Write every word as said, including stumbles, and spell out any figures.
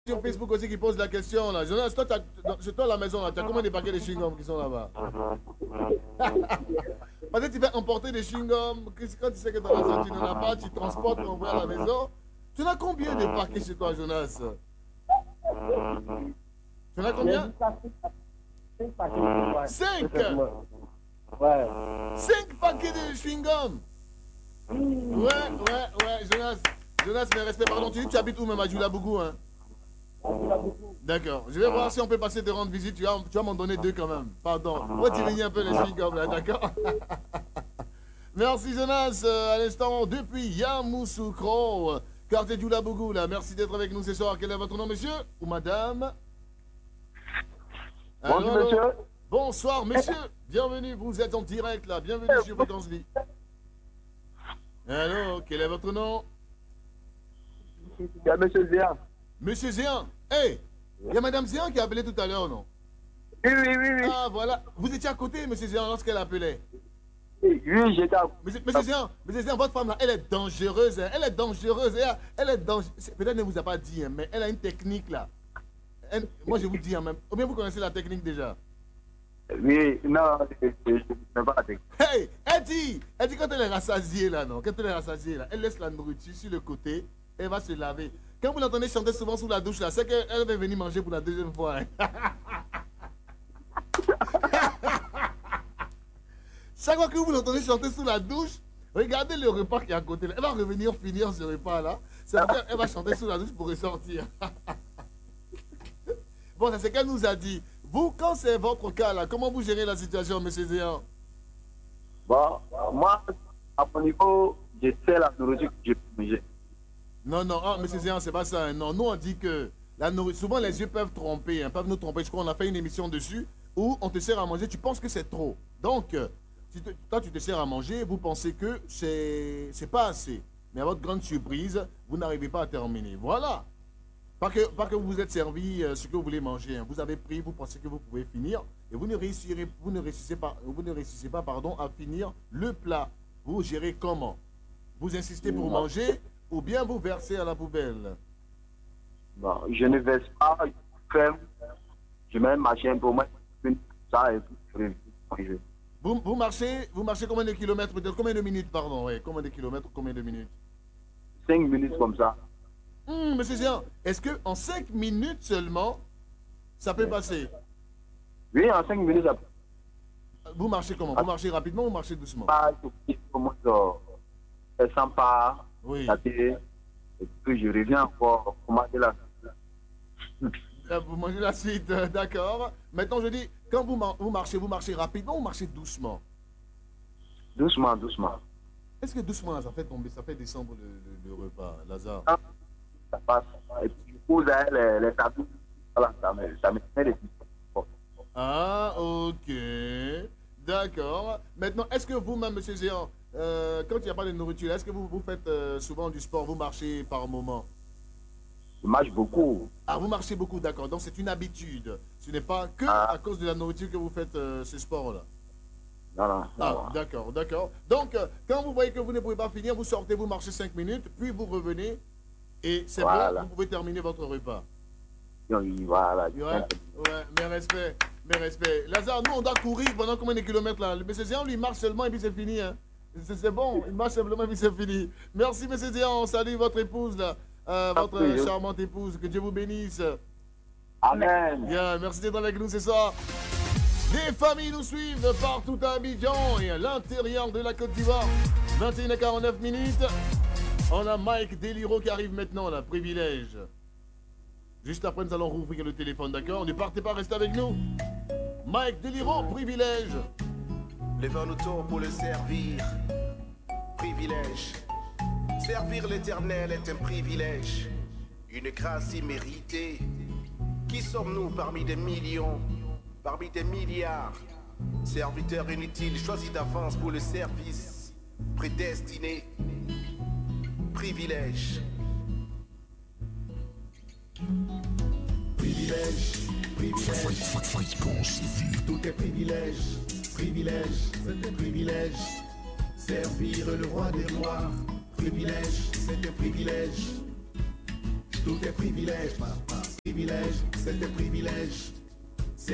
Sur Facebook aussi qui pose la question là. Jonas, toi, chez toi à la maison, tu as combien de paquets de chewing-gum qui sont là-bas? Parce que tu vas emporter des chewing-gums, quand tu sais que dans la maison tu n'en as pas, tu transportes pour envoyer à la maison. Tu en as combien de paquets chez toi, Jonas? Tu en as combien? Cinq. Ouais. Cinq paquets de chewing-gum. Ouais, ouais, ouais, Jonas. Jonas, mes respects, pardon, tu dis que tu habites où même à Djoulabougou, hein? D'accord. Je vais voir si on peut passer te rendre visite. Tu vas, tu vas m'en donner deux quand même. Pardon. On va diminuer un peu les chewing-gums là, d'accord? Merci Jonas. Euh, à l'instant, depuis Yamoussoukro, quartier Djoulabougou, là. Merci d'être avec nous ce soir. Quel est votre nom, monsieur? Ou madame? Bonjour, allô, monsieur. allô. Bonsoir, monsieur. Bienvenue. Vous êtes en direct là. Bienvenue sur Fréquence Vie. Allô, quel est votre nom? Il y a monsieur Zéan. Monsieur Zéan. Hey, il y a madame Zéan qui a appelé tout à l'heure, non? Oui, oui, oui, oui. Ah, voilà. Vous étiez à côté, monsieur Zéan, lorsqu'elle appelait. Oui, oui, j'étais à... Monsieur, monsieur Zéan, monsieur Zéan, votre femme là, elle est dangereuse. Hein. Elle est dangereuse. Elle, elle est dangereuse. Peut-être qu'elle ne vous a pas dit, hein, mais elle a une technique là. Elle, moi, je vous dis, hein, même. Ou bien vous connaissez la technique déjà? Oui, non, je ne sais pas la technique. Hey, elle dit, elle dit quand elle est rassasiée là, non? Quand elle est rassasiée là, elle laisse la nourriture sur le côté, elle va se laver. Quand vous l'entendez chanter souvent sous la douche là, c'est qu'elle va venir manger pour la deuxième fois. Hein. Chaque fois que vous l'entendez chanter sous la douche, regardez le repas qui est à côté. Là. Elle va revenir finir ce repas là. C'est pourquoi elle va chanter sous la douche pour ressortir. Bon, c'est ce qu'elle nous a dit. Vous, quand c'est votre cas là, comment vous gérez la situation, monsieur Zéan? Bon, moi, à mon niveau, je sais la nourriture que je peux manger. Non, non, ah, monsieur Zéan, c'est pas ça. Hein. Non, nous on dit que la nourriture, souvent les yeux peuvent tromper, hein, peuvent nous tromper. Je crois qu'on a fait une émission dessus où on te sert à manger, tu penses que c'est trop. Donc, si te, toi tu te sers à manger, vous pensez que c'est pas assez. Mais à votre grande surprise, vous n'arrivez pas à terminer. Voilà. Pas que, pas que vous vous êtes servi euh, ce que vous voulez manger. Hein. Vous avez pris, vous pensez que vous pouvez finir et vous ne réussirez, vous ne réussissez pas, vous ne réussissez pas pardon, à finir le plat. Vous gérez comment? Vous insistez pour manger ou bien vous versez à la poubelle? Bon, je ne verse pas, je ferme, je mets ma chaîne pour moi, ça et tout. Vous, vous marchez, vous marchez combien de kilomètres, peut-être combien de minutes, pardon, ouais, combien de kilomètres, combien de minutes? Cinq minutes comme ça. Hum, monsieur Jean, est-ce qu'en cinq minutes seulement, ça peut oui. passer? Oui, en cinq minutes, ça peut. Vous marchez comment? Vous marchez rapidement ou vous marchez doucement? Pas, je commence sans pas, oui. et puis je reviens encore pour manger la suite. Vous mangez la suite, d'accord. Maintenant, je dis, quand vous, vous marchez, vous marchez rapidement ou marchez doucement? Doucement, doucement. Est-ce que doucement, ça fait tomber, ça fait descendre le, le, le repas, Lazare? Ah, ça passe. Et puis, je pose les, les tabous. Voilà, ça me, ça me fait des petits. Ah, ok. D'accord. Maintenant, est-ce que vous-même, monsieur Géant, euh, quand il n'y a pas de nourriture, est-ce que vous, vous faites euh, souvent du sport, vous marchez par moment? Je marche beaucoup. Ah, vous marchez beaucoup, d'accord. Donc, c'est une habitude. Ce n'est pas que ah. à cause de la nourriture que vous faites euh, ce sport-là. Non, non. Ah, d'accord, d'accord. Donc, euh, quand vous voyez que vous ne pouvez pas finir, vous sortez, vous marchez cinq minutes, puis vous revenez, et c'est voilà. bon, vous pouvez terminer votre repas. Oui, voilà. Ouais, ouais, mes respects, mes respects. Lazare, nous, on doit courir pendant combien de kilomètres là? Le monsieur Zéan, lui, il marche seulement et puis c'est fini. Hein. C'est bon, il marche simplement et puis c'est fini. Merci, monsieur Zéan. On salue votre épouse, là, euh, votre oui, charmante épouse. Que Dieu vous bénisse. Amen. Bien, merci d'être avec nous ce soir. Des familles nous suivent partout à Abidjan et à l'intérieur de la Côte d'Ivoire. vingt et une heures quarante-neuf minutes. On a Mike Deliro qui arrive maintenant, là, privilège. Juste après, nous allons rouvrir le téléphone, d'accord? Ne partez pas, restez avec nous. Mike Deliro, privilège. Levons nos tours pour le servir. Privilège. Servir l'Éternel est un privilège. Une grâce imméritée. Qui sommes-nous parmi des millions, parmi des milliards? Serviteurs inutiles choisis d'avance pour le service. Prédestinés. Privilège. Privilège, privilège, tout est privilège, privilège, c'est un privilège. Servir le roi des rois, privilège, c'est un privilège. Tout est privilège, papa. privilège, c'est un privilège.